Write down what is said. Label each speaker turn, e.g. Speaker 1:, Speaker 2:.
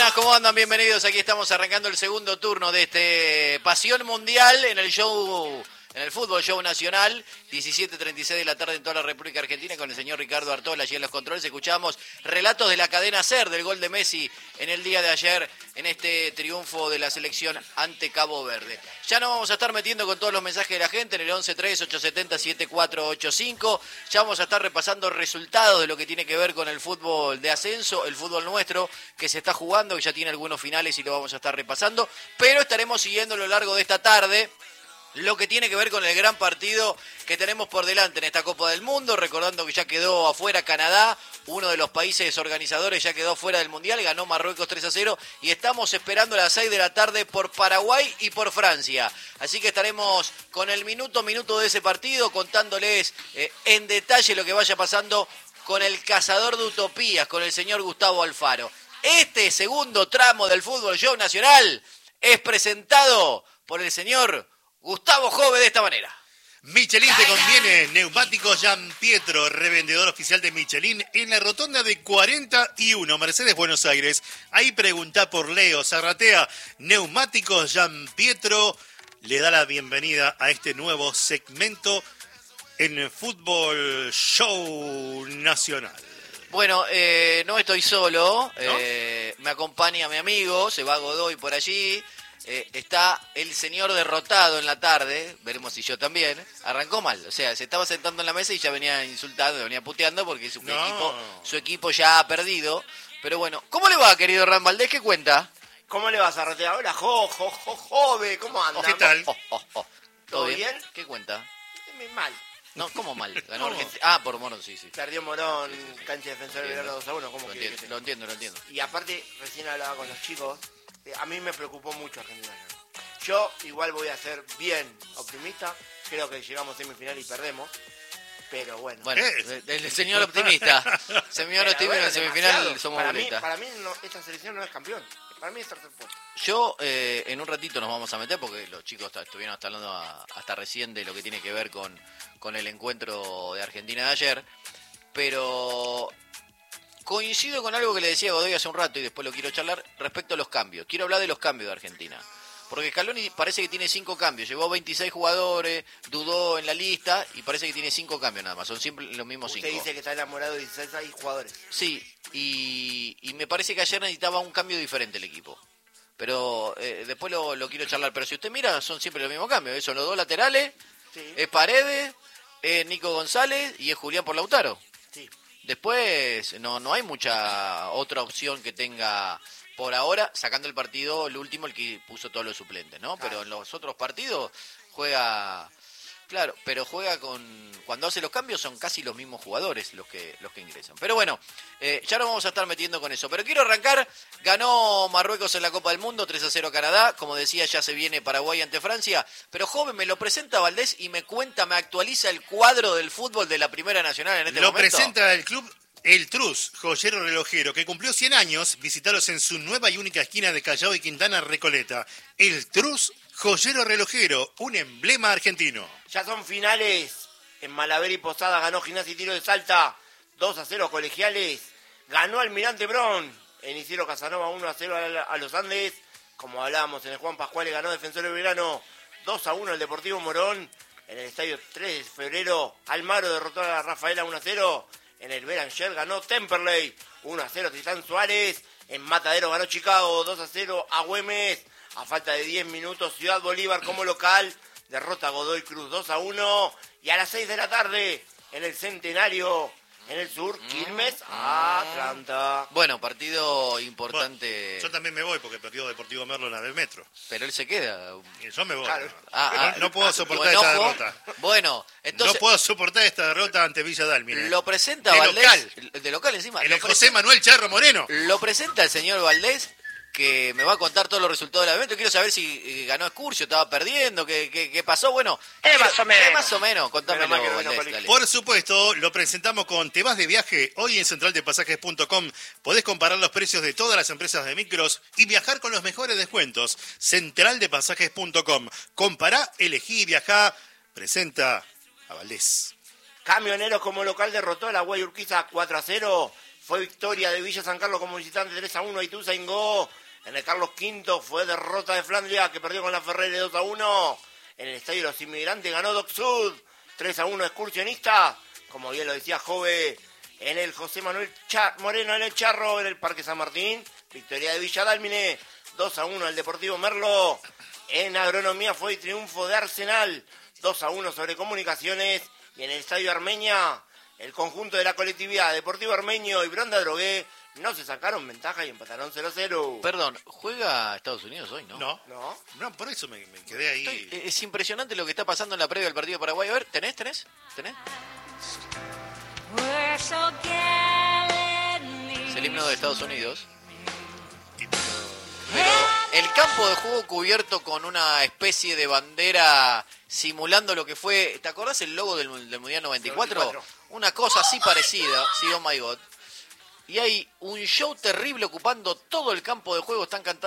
Speaker 1: buenas, ¿cómo andan? Bienvenidos. Aquí estamos arrancando el segundo turno de este Pasión Mundial en el show, en el Fútbol Show Nacional, 17:36 de la tarde en toda la República Argentina, con el señor Ricardo Artola allí en los controles. Escuchamos relatos de la cadena SER del gol de Messi en el día de ayer, en este triunfo de la selección ante Cabo Verde. Ya nos vamos a estar metiendo con todos los mensajes de la gente en el 11-3-870-7485. Ya vamos a estar repasando resultados de lo que tiene que ver con el fútbol de ascenso, el fútbol nuestro, que se está jugando, que ya tiene algunos finales y lo vamos a estar repasando. Pero estaremos siguiendo a lo largo de esta tarde lo que tiene que ver con el gran partido que tenemos por delante en esta Copa del Mundo, recordando que ya quedó afuera Canadá, uno de los países organizadores ya quedó fuera del Mundial, ganó Marruecos 3-0 y estamos esperando a las 6 de la tarde por Paraguay y por Francia. Así que estaremos con el minuto de ese partido, contándoles en detalle lo que vaya pasando con el cazador de utopías, con el señor Gustavo Alfaro. Este segundo tramo del Fútbol Show Nacional es presentado por el señor Gustavo Jove de esta manera.
Speaker 2: Michelin te conviene. Neumáticos Gianpietro, revendedor oficial de Michelin en la rotonda de 41, Mercedes, Buenos Aires. Ahí preguntá por Leo Zarratea. Neumáticos Gianpietro le da la bienvenida a este nuevo segmento en el Fútbol Show Nacional.
Speaker 1: Bueno, no estoy solo,
Speaker 2: ¿No?
Speaker 1: Me acompaña mi amigo, se va Godoy por allí. Está el señor derrotado en la tarde, veremos si yo también. Arrancó mal, o sea, se estaba sentando en la mesa y ya venía insultando, venía puteando porque su equipo ya ha perdido. Pero bueno, ¿cómo le va, querido Ram Valdés? ¿Qué cuenta?
Speaker 3: ¿Cómo le vas a rotear? Hola, Jove, ¿cómo andas?
Speaker 2: ¿Qué tal?
Speaker 1: ¿Todo bien? ¿Qué cuenta?
Speaker 3: Mal.
Speaker 1: No, ¿cómo mal? Ganó Argentina. Ah, por Morón, sí.
Speaker 3: Perdió Morón, cancha Defensor de Belgrano 2-1, ¿cómo quiere que sea?
Speaker 1: Lo entiendo.
Speaker 3: Y aparte, recién hablaba con los chicos, a mí me preocupó mucho Argentina. Yo igual voy a ser bien optimista, creo que llegamos a semifinal y perdemos, pero bueno.
Speaker 1: Bueno, el señor optimista. Señor optimista en semifinal
Speaker 3: demasiado.
Speaker 1: somos
Speaker 3: Para
Speaker 1: boletas.
Speaker 3: mí no, esta selección no es campeón, para mí es tercer puesto.
Speaker 1: Yo, en un ratito nos vamos a meter, porque los chicos estuvieron hasta hablando hasta recién de lo que tiene que ver con el encuentro de Argentina de ayer, pero coincido con algo que le decía Godoy hace un rato y después lo quiero charlar respecto a los cambios. Quiero hablar de los cambios de Argentina. Porque Scaloni parece que tiene 5 cambios. Llevó 26 jugadores, dudó en la lista y parece que tiene 5 cambios nada más. Son siempre los mismos 5.
Speaker 3: Usted dice que está enamorado de 16 jugadores.
Speaker 1: Sí, y me parece que ayer necesitaba un cambio diferente el equipo. Pero después lo quiero charlar. Pero si usted mira, son siempre los mismos cambios. Son los 2 laterales,
Speaker 3: Sí.
Speaker 1: es Paredes, es Nico González y es Julián por Lautaro.
Speaker 3: Sí.
Speaker 1: Después no hay mucha otra opción que tenga por ahora, sacando el partido, el último, el que puso todos los suplentes, ¿no?
Speaker 3: Claro.
Speaker 1: Pero en los otros partidos juega, claro, pero juega cuando hace los cambios son casi los mismos jugadores los que ingresan. Pero bueno, ya nos vamos a estar metiendo con eso. Pero quiero arrancar, ganó Marruecos en la Copa del Mundo, 3-0 Canadá, como decía, ya se viene Paraguay ante Francia, pero joven, me lo presenta Valdés y me actualiza el cuadro del fútbol de la Primera Nacional en este momento.
Speaker 2: Lo presenta el club El Truz, joyero relojero, que cumplió 100 años. Visitalos en su nueva y única esquina de Callao y Quintana, Recoleta. El Truz, joyero relojero, un emblema argentino.
Speaker 3: Ya son finales. En Malaver y Posada ganó Gimnasia y Tiro de Salta 2-0 Colegiales. Ganó Almirante Brown en Isidro Casanova 1-0 a los Andes. Como hablábamos en el Juan Pascual, ganó Defensor de Belgrano 2-1 el Deportivo Morón. En el estadio 3 de febrero, Almagro derrotó a la Rafaela 1-0. En el Belanger ganó Temperley 1-0 Titán Suárez. En Matadero ganó Chicago 2-0 a Güemes. A falta de 10 minutos, Ciudad Bolívar como local derrota a Godoy Cruz 2-1. Y a las 6 de la tarde, en el Centenario, en el sur, Quilmes, Atlanta.
Speaker 1: Bueno, partido importante.
Speaker 2: Bueno, yo también me voy porque el partido Deportivo Merlo la del Metro.
Speaker 1: Pero él se queda.
Speaker 2: Y yo me voy.
Speaker 3: Claro.
Speaker 2: No puedo soportar
Speaker 1: Buen
Speaker 2: esta
Speaker 1: ojo.
Speaker 2: derrota.
Speaker 1: Bueno, entonces
Speaker 2: No puedo soportar esta derrota ante Villa Dálmine.
Speaker 1: lo presenta
Speaker 2: De
Speaker 1: Valdés.
Speaker 2: local.
Speaker 1: De local encima.
Speaker 2: El José Manuel Charro Moreno.
Speaker 1: Lo presenta el señor Valdés, que me va a contar todos los resultados del evento. Quiero saber si ganó Excursio, estaba perdiendo, qué pasó. Bueno, más o menos, contámelo,
Speaker 3: Menos mal que no vino
Speaker 1: Valdés,
Speaker 3: Poli.
Speaker 1: dale.
Speaker 2: Por supuesto, lo presentamos con Te vas de viaje. Hoy en centraldepasajes.com podés comparar los precios de todas las empresas de micros y viajar con los mejores descuentos. Centraldepasajes.com. Compará, elegí y viajá. Presenta a Valdés.
Speaker 3: Camioneros como local derrotó a la Guay Urquiza 4-0. fue victoria de Villa San Carlos como visitante 3-1 a Ituzaingó. En el Carlos V fue derrota de Flandria, que perdió con la Ferrere 2-1. En el Estadio de los Inmigrantes ganó Doc Sud 3-1 Excursionista. Como bien lo decía Jove, en el José Manuel Moreno en el Charro, en el Parque San Martín. Victoria de Villa Dálmine 2-1 al Deportivo Merlo. En Agronomía fue triunfo de Arsenal 2-1 sobre Comunicaciones. Y en el Estadio Armenia, el conjunto de la colectividad Deportivo Armenio y Bronda Drogué no se sacaron ventaja y empataron 0-0.
Speaker 1: Perdón, ¿juega Estados Unidos hoy, no?
Speaker 2: No, por eso me quedé ahí.
Speaker 1: Es impresionante lo que está pasando en la previa del partido de Paraguay. A ver, ¿tenés? Es el himno de Estados Unidos. Pero el campo de juego cubierto con una especie de bandera simulando lo que fue... ¿Te acordás el logo del Mundial 94? Una cosa así parecida, sí, oh my God. Y hay un show terrible ocupando todo el campo de juego. Están cantando